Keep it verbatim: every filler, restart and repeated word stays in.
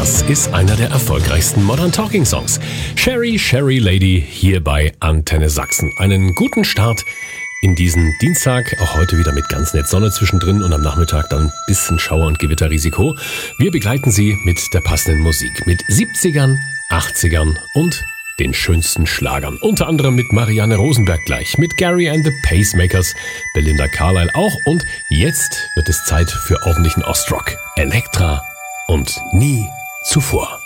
Das ist einer der erfolgreichsten Modern Talking Songs. Sherry, Sherry Lady hier bei Antenne Sachsen. Einen guten Start in diesen Dienstag. Auch heute wieder mit ganz nett Sonne zwischendrin und am Nachmittag dann ein bisschen Schauer- und Gewitterrisiko. Wir begleiten Sie mit der passenden Musik. Mit siebzigern, achtzigern und den schönsten Schlagern. Unter anderem mit Marianne Rosenberg gleich, mit Gary and the Pacemakers, Belinda Carlisle auch. Und jetzt wird es Zeit für ordentlichen Ostrock. Elektra und nie zuvor.